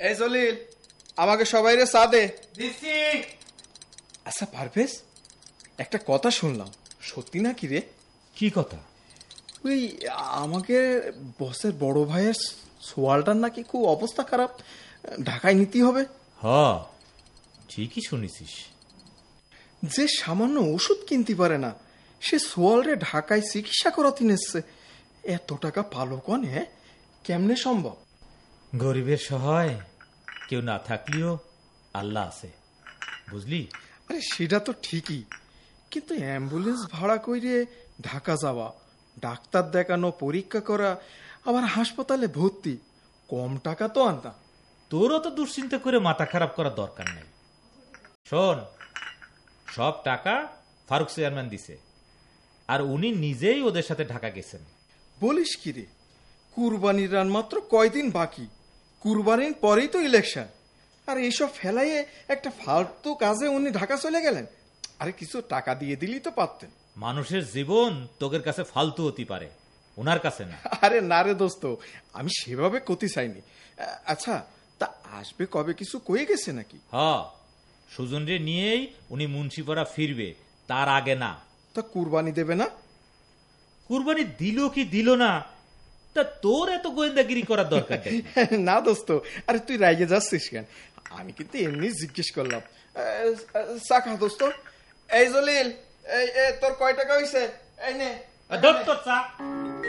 এই জলিল, আমাকে সবাইরে চা দে। দিছি। আচ্ছা পারভেজ, একটা কথা শুনলাম, সত্যি নাকি রে? কি কথা? ওই আমাকে বসের বড় ভাইয়ের সোয়ালটার নাকি খুব অবস্থা খারাপ, ঢাকায় নিতে হবে। হ, ঠিকই শুনেছিস। যে সামান্য ওষুধ কিনতে পারে না, সে সোয়ালরে ঢাকায় চিকিৎসা করাতে নিচ্ছে। এত টাকা পালো কনে? কেমনে সম্ভব? গরিবের সহায় কেউ না থাকলেও আল্লাহ আছে, বুঝলি? আরে সেটা তো ঠিকই, কিন্তু অ্যাম্বুলেন্স ভাড়া কইরে ঢাকা যাওয়া, ডাক্তার দেখানো, পরীক্ষা করা, আবার হাসপাতালে ভর্তি, কম টাকা তো আর না। তোরও তো দুশ্চিন্তা করে মাথা খারাপ করার দরকার নাই। শোন, সব টাকা ফারুক চেয়ারম্যান দিছে, আর উনি নিজেই ওদের সাথে ঢাকা গেছেন। বলিস কি রে? কুরবানির রান মাত্র কয়দিন বাকি, কুরবানির পরেই তো ইলেকশন, আর এইসব ফেলাইয়ে একটা ফালতু কাজে উনি ঢাকা চলে গেলেন। আরে কিছু টাকা দিয়ে দিলেই তো পারতেন। মানুষের জীবন তোদের কাছে ফালতু হতে পারে, ওনার কাছে না। আরে না রে দোস্ত, আমি সেভাবে ক্ষতি চাইনি। আচ্ছা, তা আসবে কবে, কিছু কয়ে গেছে নাকি? হ, সুজন রে নিয়েই উনি মুন্সিপাড়া ফিরবে, তার আগে না। তা কুরবানি দেবে না? কুরবানি দিল কি দিল না, তা তোর এত গোয়েন্দাগিরি করার দরকার নেই। না দোস্ত, আরে তুই রাইগে যাচ্ছিস কেন? আমি কিন্তু এমনি জিজ্ঞেস করলাম। চা খা দোস্ত। এই জলিল, এই তোর কয় টাকা হইছে? এই নে। ধর তোর চা।